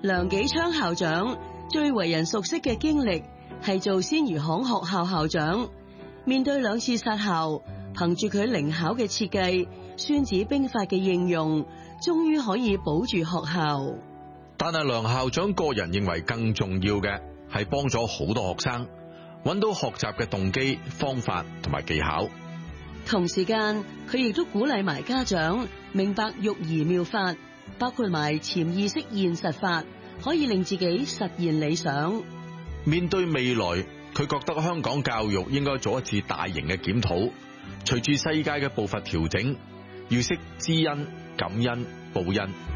梁紀昌校長最為人熟悉嘅經歷係做鮮魚行學校校長，面對2次殺校，憑住佢靈巧嘅設計，孫子兵法嘅應用，終於可以保住學校。 但係梁校長個人認為更重要嘅係幫咗好多學生揾到學習嘅動機、方法同埋技巧。 同時間，佢亦都鼓勵埋家長明白育兒妙法，包括埋潛意識現實法，可以令自己實現理想。 面對未來，佢覺得香港教育應該做一次大型嘅檢討，隨住世界嘅步伐調整，要識知恩、感恩、報恩。